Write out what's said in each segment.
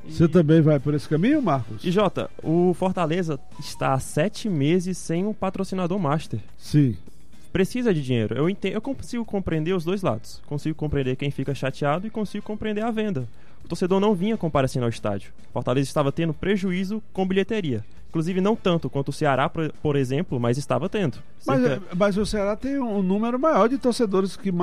Você também vai por esse caminho, Marcos? E Jota, o Fortaleza está há 7 meses sem um patrocinador master. Sim. Precisa de dinheiro. Eu consigo compreender os dois lados. Consigo compreender quem fica chateado e consigo compreender a venda. O torcedor não vinha comparecendo ao estádio. Fortaleza estava tendo prejuízo com bilheteria. Inclusive não tanto quanto o Ceará, por exemplo, mas estava tendo. Mas o Ceará tem um número maior de torcedores que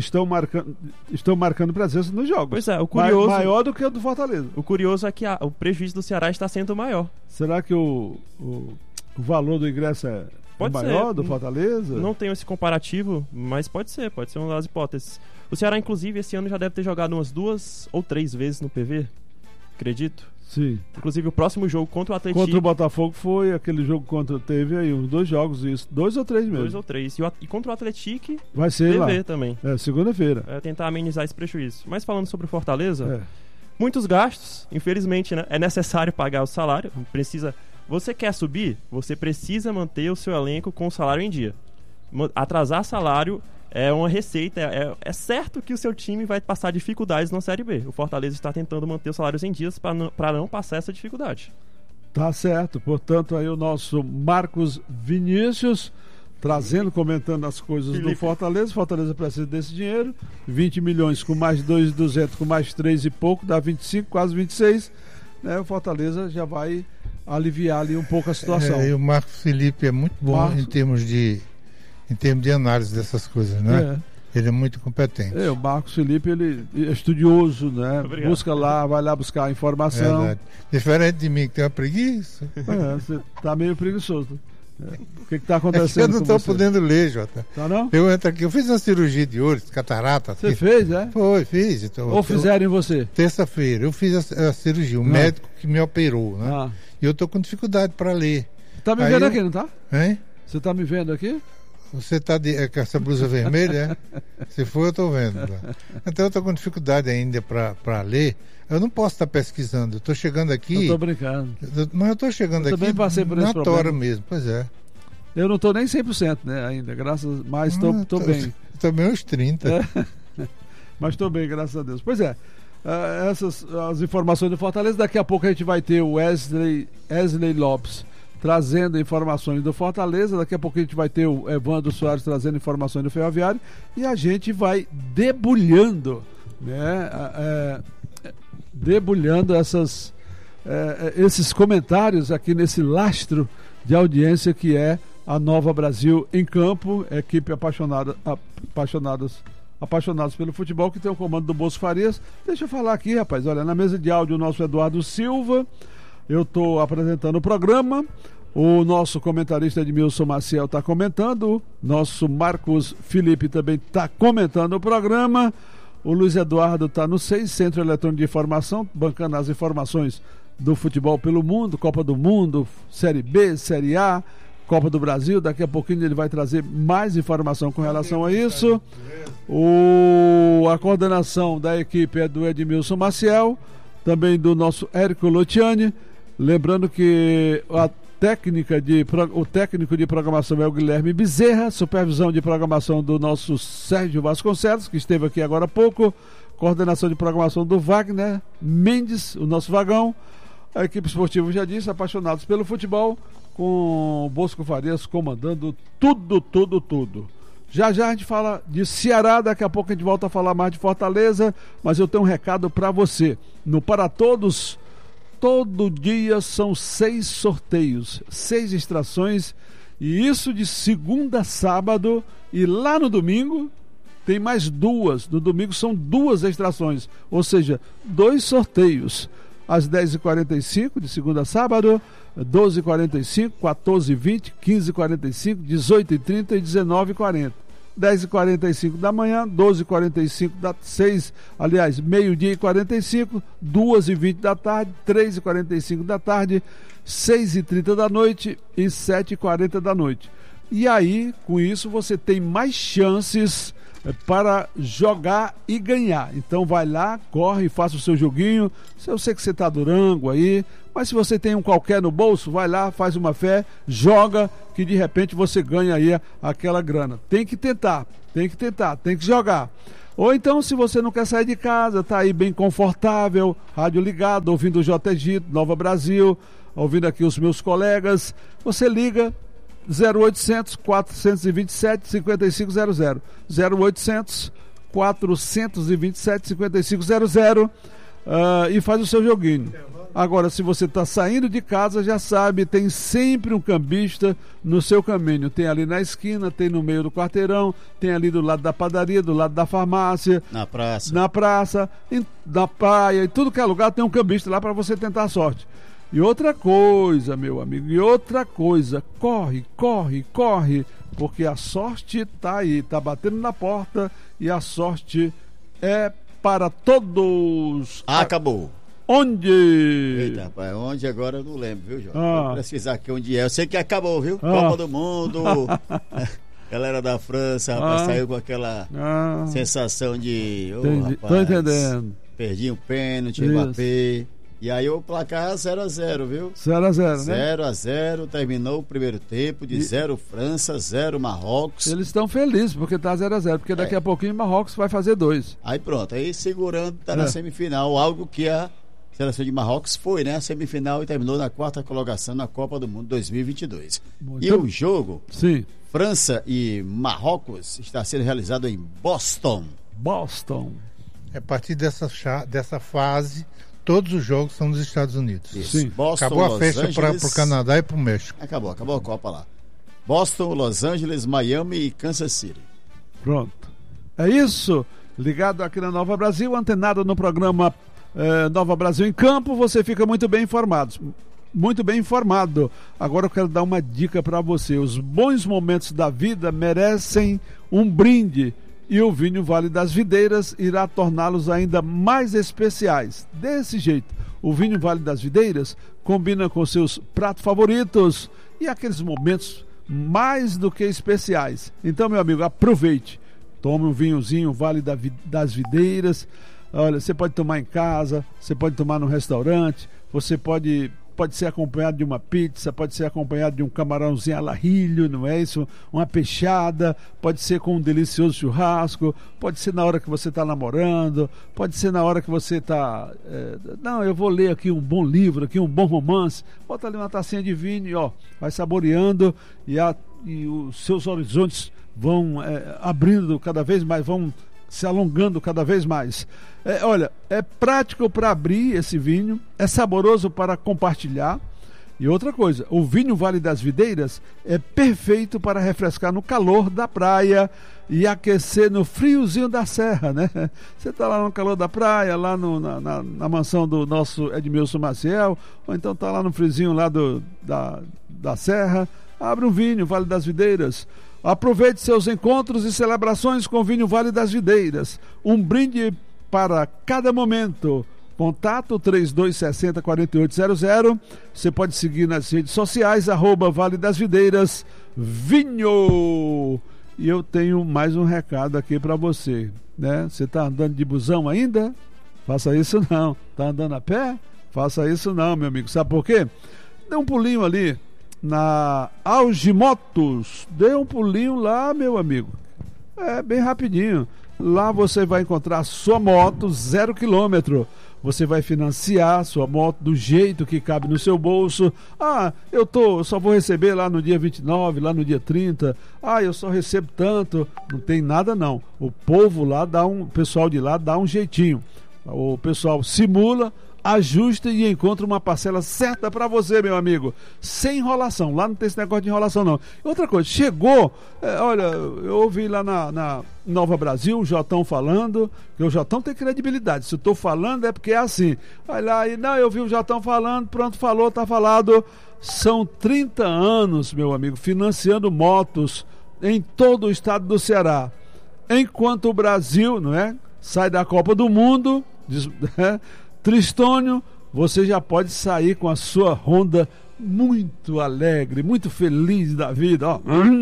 estão marcando presença nos jogos. Pois é, o curioso... Maior do que o do Fortaleza. O curioso é que o prejuízo do Ceará está sendo maior. Será que o valor do ingresso é maior do Fortaleza? Não tenho esse comparativo, mas pode ser uma das hipóteses. O Ceará, inclusive, esse ano já deve ter jogado umas 2 ou 3 vezes no PV, acredito. Sim. Inclusive o próximo jogo contra o Atlético. Contra o Botafogo foi aquele jogo teve aí uns 2 jogos, isso. 2 ou 3 mesmo. 2 ou 3. E contra o Atlético vai ser TV lá também. Segunda-feira. Tentar amenizar esse prejuízo. Mas falando sobre o Fortaleza, muitos gastos, infelizmente, né? É necessário pagar o salário. Você quer subir? Você precisa manter o seu elenco com o salário em dia. Atrasar salário é uma receita. É certo que o seu time vai passar dificuldades na Série B. O Fortaleza está tentando manter os salários em dias para não passar essa dificuldade. Tá certo. Portanto, aí o nosso Marcos Vinícius comentando as coisas do Fortaleza. Fortaleza precisa desse dinheiro. 20 milhões com mais 2.200, com mais 3 e pouco, dá 25, quase 26. Né? O Fortaleza já vai aliviar ali um pouco a situação. E o Marcos Felipe é muito bom em termos de análise dessas coisas, né? Ele é muito competente. O Marcos Felipe, ele é estudioso, né? Obrigado. Vai lá buscar informação. Verdade. Diferente de mim, que tem uma preguiça. Você tá meio preguiçoso. O que está acontecendo? Eu não estou podendo ler, Jota. Tá não? Eu entro aqui, eu fiz uma cirurgia de olho, catarata. Você fez, é? Fiz. Ou fizeram em você? Terça-feira, eu fiz a cirurgia, o médico que me operou, né? E eu estou com dificuldade para ler. Tá me vendo aqui, não tá? Hein? Você tá me vendo aqui? Você está com essa blusa vermelha, Se for, eu estou vendo. Então eu estou com dificuldade ainda para ler. Eu não posso estar pesquisando. Eu estou chegando aqui... Eu estou brincando. Mas eu estou chegando aqui também passei por esse problema. Tora mesmo, pois é. Eu não estou nem 100%, né, ainda, mas estou bem. Também uns 30%. Mas estou bem, graças a Deus. Pois é, essas as informações do Fortaleza. Daqui a pouco a gente vai ter o Wesley Lopes trazendo informações do Fortaleza. Daqui a pouco a gente vai ter o Evandro Soares trazendo informações do Ferroviário. E a gente vai debulhando, né? Debulhando esses comentários aqui nesse lastro de audiência que é a Nova Brasil em Campo, equipe apaixonados pelo futebol, que tem o comando do Bolso Farias. Deixa eu falar aqui, rapaz, olha, na mesa de áudio o nosso Eduardo Silva, eu estou apresentando o programa, o nosso comentarista Edmilson Maciel está comentando, nosso Marcos Felipe também está comentando o programa, o Luiz Eduardo está no 6, Centro Eletrônico de Informação, bancando as informações do futebol pelo mundo, Copa do Mundo, Série B, Série A, Copa do Brasil. Daqui a pouquinho ele vai trazer mais informação com relação a isso. A coordenação da equipe é do Edmilson Maciel, também do nosso Érico Lotiani. Lembrando que o técnico de programação é o Guilherme Bezerra, supervisão de programação do nosso Sérgio Vasconcelos, que esteve aqui agora há pouco, coordenação de programação do Wagner Mendes, o nosso Vagão. A equipe esportiva, já disse, apaixonados pelo futebol, com o Bosco Farias comandando tudo. Já a gente fala de Ceará, daqui a pouco a gente volta a falar mais de Fortaleza, mas eu tenho um recado para você. No Para Todos, todo dia são 6 sorteios, 6 extrações, e isso de segunda a sábado, e lá no domingo tem mais 2. No domingo são 2 extrações, ou seja, 2 sorteios. Às 10h45, de segunda a sábado, 12h45, 14h20, 15h45, 18h30 e 19h40. 10h45 da manhã, 12h45 da 6, aliás, meio-dia e 45, 2h20 da tarde, 3h45 da tarde, 6h30 da noite e 7h40 da noite. E aí, com isso, você tem mais chances para jogar e ganhar. Então vai lá, corre, faça o seu joguinho. Eu sei que você está durango aí, mas se você tem um qualquer no bolso, vai lá, faz uma fé, joga, que de repente você ganha aí aquela grana. Tem que tentar, tem que jogar. Ou então, se você não quer sair de casa, tá aí bem confortável, rádio ligado, ouvindo o JG, Nova Brasil, ouvindo aqui os meus colegas, você liga 0800 427 5500, 0800 427 5500 e faz o seu joguinho. Agora, se você está saindo de casa, já sabe, tem sempre um cambista no seu caminho. Tem ali na esquina, tem no meio do quarteirão, tem ali do lado da padaria, do lado da farmácia, na praça, na praia, em tudo que é lugar tem um cambista lá para você tentar a sorte. E outra coisa, meu amigo, corre, porque a sorte está aí, está batendo na porta e a sorte é para todos. Acabou. Onde? Eita, rapaz, onde agora eu não lembro, viu, João? Vou pesquisar aqui onde é. Eu sei que acabou, viu? Copa do Mundo. Galera da França, rapaz, saiu com aquela sensação de... rapaz, tô entendendo. Perdi um pênalti, Mbappé. E aí o placar 0-0, viu? 0-0, né? 0-0, terminou o primeiro tempo de 0 França, 0 Marrocos. Eles estão felizes porque tá 0-0, porque daqui a pouquinho Marrocos vai fazer 2. Aí pronto, aí segurando, tá na semifinal, algo que a seleção de Marrocos foi, né? A semifinal e terminou na 4ª colocação na Copa do Mundo 2022. E o jogo, França e Marrocos, está sendo realizado em Boston. A partir dessa fase, todos os jogos são nos Estados Unidos. Isso. Sim. Boston, acabou a Los festa para o Canadá e para o México. Acabou a Copa lá. Boston, Los Angeles, Miami e Kansas City. Pronto. É isso. Ligado aqui na Nova Brasil, antenado no programa Nova Brasil em Campo, você fica muito bem informado. Agora eu quero dar uma dica para você. Os bons momentos da vida merecem um brinde. E o vinho Vale das Videiras irá torná-los ainda mais especiais. Desse jeito, o vinho Vale das Videiras combina com seus pratos favoritos e aqueles momentos mais do que especiais. Então, meu amigo, aproveite. Tome um vinhozinho Vale das Videiras. Olha, você pode tomar em casa, você pode tomar no restaurante, você pode ser acompanhado de uma pizza, pode ser acompanhado de um camarãozinho alarrilho, não é isso? Uma peixada, pode ser com um delicioso churrasco, pode ser na hora que você está namorando, pode ser na hora que você está... não, eu vou ler aqui um bom livro, aqui um bom romance, bota ali uma tacinha de vinho e vai saboreando e os seus horizontes vão abrindo cada vez mais, vão se alongando cada vez mais. Olha, é prático para abrir esse vinho, é saboroso para compartilhar. E outra coisa, o vinho Vale das Videiras é perfeito para refrescar no calor da praia e aquecer no friozinho da serra, né? Você está lá no calor da praia, lá na mansão do nosso Edmilson Maciel, ou então está lá no friozinho lá da serra, abre um vinho Vale das Videiras. Aproveite seus encontros e celebrações com o vinho Vale das Videiras. Um brinde para cada momento. Contato 3260-4800. Você pode seguir nas redes sociais, @Vale das Videiras Vinho. E eu tenho mais um recado aqui para você, né? Você está andando de busão ainda? Faça isso não. Está andando a pé? Faça isso não, meu amigo. Sabe por quê? Dê um pulinho ali na Algimotos. Dê um pulinho lá, meu amigo. Bem rapidinho. Lá você vai encontrar sua moto 0 km. Você vai financiar sua moto do jeito que cabe no seu bolso. Eu só vou receber lá no dia 29, lá no dia 30. Eu só recebo tanto. Não tem nada não. O povo lá o pessoal de lá dá um jeitinho. O pessoal simula, ajusta e encontra uma parcela certa para você, meu amigo, sem enrolação. Lá não tem esse negócio de enrolação não. Outra coisa, chegou, olha, eu ouvi lá na Nova Brasil o Jotão falando, que o Jotão tem credibilidade, se eu estou falando é porque é assim. Vai lá e eu vi o Jotão falando, pronto, falou, tá falado. São 30 anos, meu amigo, financiando motos em todo o estado do Ceará, enquanto o Brasil, não é, sai da Copa do Mundo, Tristônio, você já pode sair com a sua Honda muito alegre, muito feliz da vida,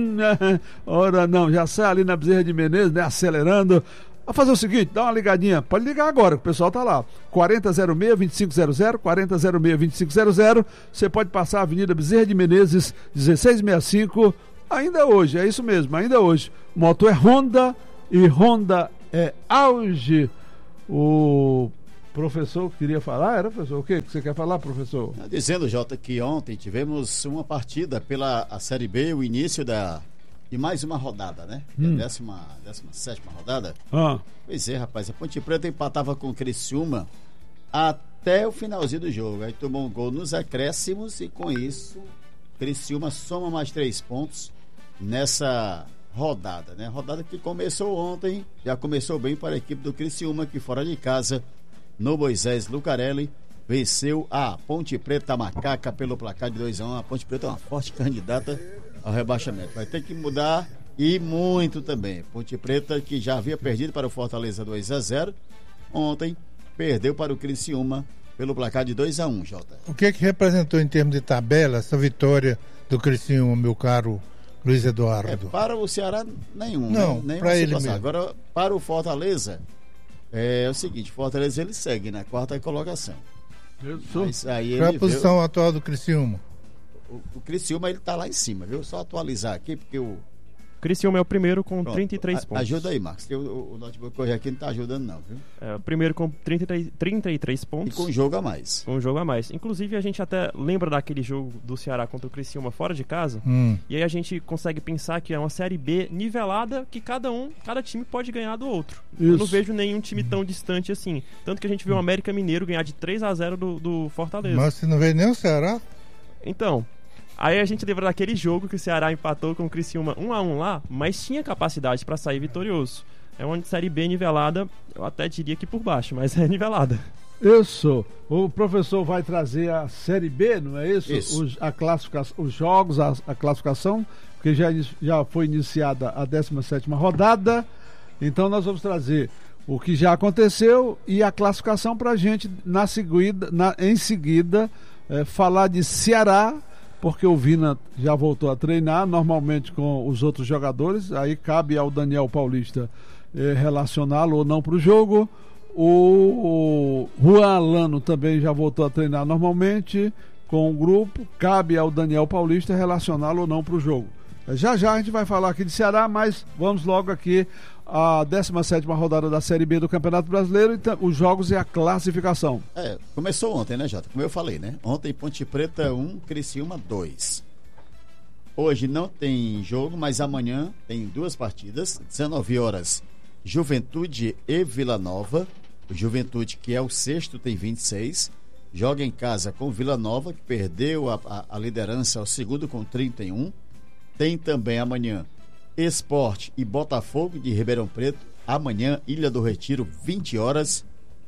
ora não, já sai ali na Bezerra de Menezes, né, acelerando. A fazer o seguinte, dá uma ligadinha, pode ligar agora, que o pessoal tá lá, 4006-2500, 4006-2500, você pode passar a Avenida Bezerra de Menezes, 1665, ainda hoje, é isso mesmo, ainda hoje. Moto é Honda e Honda é auge. O professor queria falar, era, professor? O que você quer falar, professor? Dizendo, Jota, que ontem tivemos uma partida pela a Série B, o início de mais uma rodada, né? A 17ª rodada. Pois é, rapaz, a Ponte Preta empatava com o Criciúma até o finalzinho do jogo. Aí tomou um gol nos acréscimos e com isso, Criciúma soma mais 3 pontos nessa rodada, né? Rodada que começou ontem, já começou bem para a equipe do Criciúma, que fora de casa, no Moisés Lucarelli, venceu a Ponte Preta Macaca pelo placar de 2-1. A Ponte Preta é uma forte candidata ao rebaixamento. Vai ter que mudar e muito também. Ponte Preta, que já havia perdido para o Fortaleza 2-0, ontem perdeu para o Criciúma pelo placar de 2-1, Jota. O que representou em termos de tabela essa vitória do Criciúma, meu caro Luiz Eduardo? Para o Ceará, nenhum. Não, né? para ele mesmo. Agora, para o Fortaleza, é o seguinte, Fortaleza ele segue na 4ª colocação. Qual é a posição atual do Criciúma? O Criciúma ele tá lá em cima, viu? Só atualizar aqui, porque o Criciúma é o primeiro com 33 pontos. Ajuda aí, Marcos, que o notebook correr aqui não tá ajudando não, viu? É, o primeiro com 33 pontos. E com um jogo a mais. Com um jogo a mais. Inclusive, a gente até lembra daquele jogo do Ceará contra o Criciúma fora de casa. E aí a gente consegue pensar que é uma Série B nivelada, que cada time pode ganhar do outro. Isso. Eu não vejo nenhum time tão distante assim. Tanto que a gente viu o América Mineiro ganhar de 3-0 do Fortaleza. Mas você não vê nem o Ceará? Então... Aí a gente lembra daquele jogo que o Ceará empatou com o Criciúma 1-1 lá, mas tinha capacidade para sair vitorioso. É uma Série B nivelada, eu até diria que por baixo, mas é nivelada. Isso. O professor vai trazer a Série B, não é isso? Isso. A classificação, os jogos, a classificação, porque já foi iniciada a 17ª rodada. Então nós vamos trazer o que já aconteceu e a classificação para a gente, em seguida, falar de Ceará, porque o Vina já voltou a treinar, normalmente com os outros jogadores, aí cabe ao Daniel Paulista relacioná-lo ou não para o jogo. O Juan Alano também já voltou a treinar normalmente com o grupo, cabe ao Daniel Paulista relacioná-lo ou não para o jogo. Já a gente vai falar aqui de Ceará, mas vamos logo aqui a 17ª rodada da Série B do Campeonato Brasileiro, então, os jogos e a classificação. Começou ontem, né, Jota? Como eu falei, né? Ontem Ponte Preta 1, Criciúma 2. Hoje não tem jogo, mas amanhã tem 2 partidas, 19 horas, Juventude e Vila Nova. O Juventude, que é o 6º, tem 26. Joga em casa com Vila Nova, que perdeu a liderança ao 2º com 31. Tem também amanhã Sport e Botafogo de Ribeirão Preto. Amanhã, Ilha do Retiro, 20 horas.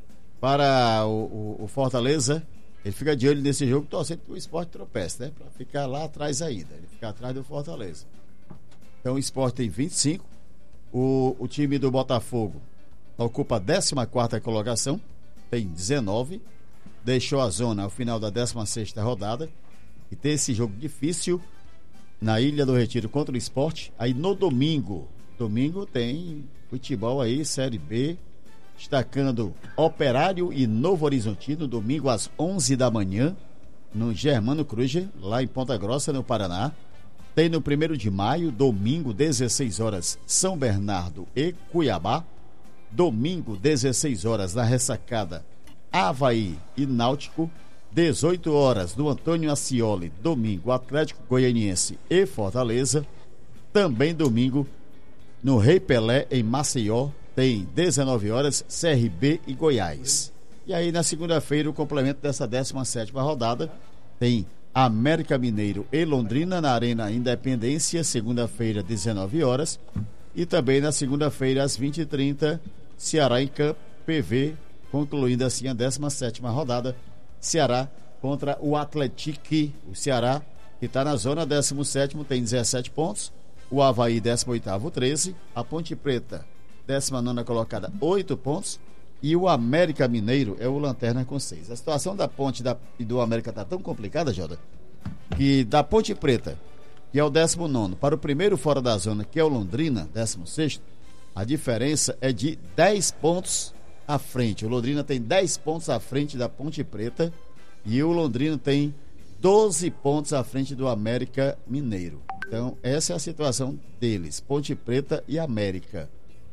Para o Fortaleza, ele fica de olho nesse jogo, torcendo que o Sport tropece, né? Para ficar lá atrás ainda. Ele fica atrás do Fortaleza. Então o Sport tem 25. O time do Botafogo ocupa a 14ª colocação, tem 19. Deixou a zona ao final da 16ª rodada. E tem esse jogo difícil na Ilha do Retiro contra o Sport. Aí no domingo tem futebol aí, Série B, destacando Operário e Novo Horizontino, domingo às 11 da manhã, no Germano Kruger, lá em Ponta Grossa, no Paraná. Tem no 1º de maio, domingo, 16 horas, São Bernardo e Cuiabá. Domingo, 16 horas, na Ressacada, Avaí e Náutico. 18 horas, do Antônio Ascioli, domingo, Atlético Goianiense e Fortaleza. Também domingo, no Rei Pelé, em Maceió, tem 19 horas, CRB e Goiás. E aí, na segunda-feira, o complemento dessa 17ª rodada, tem América Mineiro e Londrina, na Arena Independência, segunda-feira, 19 horas. E também na segunda-feira, às 20h30, Ceará em Campo, PV, concluindo assim a 17ª rodada, Ceará contra o Atlético. O Ceará, que está na zona, 17º, tem 17 pontos. O Avaí, 18º, 13. A Ponte Preta, 19ª colocada, 8 pontos. E o América Mineiro é o lanterna com 6. A situação da Ponte e do América está tão complicada, Jota, que da Ponte Preta, que é o 19º, para o primeiro fora da zona, que é o Londrina, 16º, a diferença é de 10 pontos à frente. O Londrina tem 10 pontos à frente da Ponte Preta e o Londrina tem 12 pontos à frente do América Mineiro. Então, essa é a situação deles, Ponte Preta e América.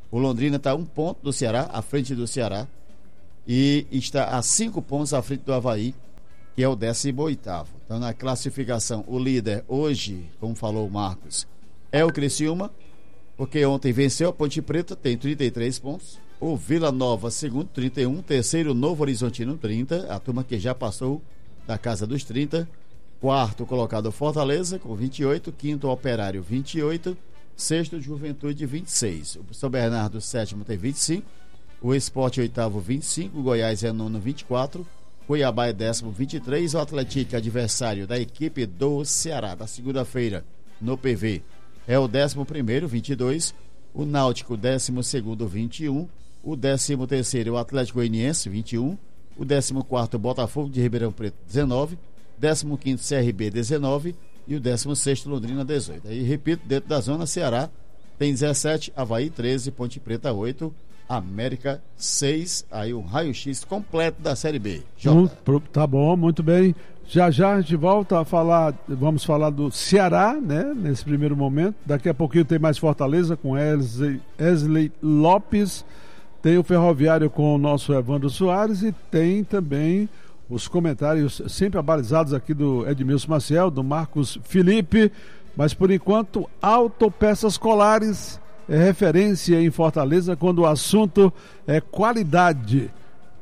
O Londrina está a 1 ponto do Ceará, à frente do Ceará, e está a 5 pontos à frente do Avaí, que é o 18º. Então, na classificação, o líder hoje, como falou o Marcos, é o Criciúma, porque ontem venceu a Ponte Preta, tem 33 pontos. O Vila Nova, segundo, 31. Terceiro, Novo Horizontino, 30. A turma que já passou da casa dos 30. Quarto colocado, Fortaleza, com 28. Quinto, Operário, 28. Sexto, Juventude, 26. O São Bernardo, sétimo, tem 25. O Sport, oitavo, 25. O Goiás é nono, 24. Cuiabá é 10º, 23. O Atlético, adversário da equipe do Ceará, da segunda-feira, no PV, é o 11º, 22. O Náutico, 12º, 21. O 13º, o Atlético Goianiense, 21. O 14º, Botafogo de Ribeirão Preto, 19. 15º, CRB, 19. E o 16º, Londrina, 18. Aí, repito, dentro da zona, Ceará tem 17, Avaí 13, Ponte Preta 8, América 6. Aí o raio-x completo da Série B. Tá bom, muito bem. Já a gente volta a falar, vamos falar do Ceará, né, nesse primeiro momento. Daqui a pouquinho tem mais Fortaleza com Wesley Lopes, tem o Ferroviário com o nosso Evandro Soares e tem também os comentários sempre abalizados aqui do Edmilson Maciel, do Marcos Felipe, mas por enquanto Autopeças Colares é referência em Fortaleza quando o assunto é qualidade,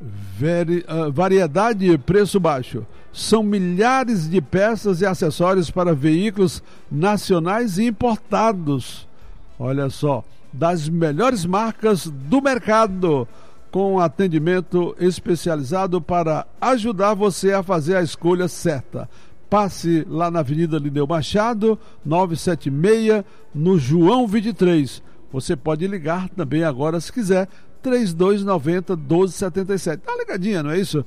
variedade e preço baixo. São milhares de peças e acessórios para veículos nacionais e importados. Olha só, das melhores marcas do mercado, com atendimento especializado para ajudar você a fazer a escolha certa. Passe lá na Avenida Lineu Machado, 976, no João 23. Você pode ligar também agora, se quiser, 3290-1277. Tá ligadinha, não é isso?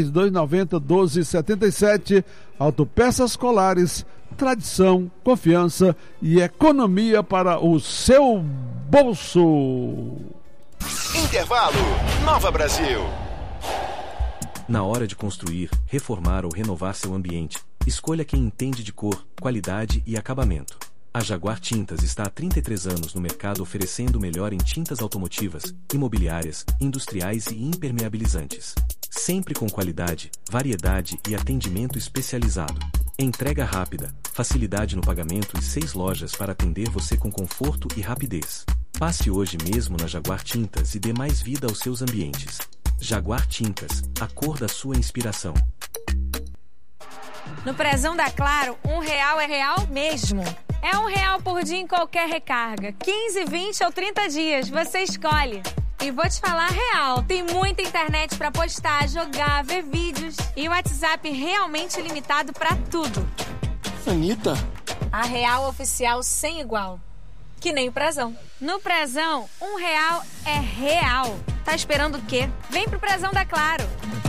3290-1277. Autopeças Colares, tradição, confiança e economia para o seu bolso. Intervalo, Nova Brasil. Na hora de construir, reformar ou renovar seu ambiente, escolha quem entende de cor, qualidade e acabamento. A Jaguar Tintas está há 33 anos no mercado oferecendo o melhor em tintas automotivas, imobiliárias, industriais e impermeabilizantes. Sempre com qualidade, variedade e atendimento especializado. Entrega rápida, facilidade no pagamento e 6 lojas para atender você com conforto e rapidez. Passe hoje mesmo na Jaguar Tintas e dê mais vida aos seus ambientes. Jaguar Tintas, a cor da sua inspiração. No Prezão da Claro, R$1 é real mesmo. É R$1 por dia em qualquer recarga. 15, 20 ou 30 dias, você escolhe. E vou te falar real, tem muita internet pra postar, jogar, ver vídeos. E o WhatsApp realmente limitado pra tudo. Anitta, a real oficial sem igual. Que nem o Prezão. No Prezão, R$1 é real. Tá esperando o quê? Vem pro Prezão da Claro.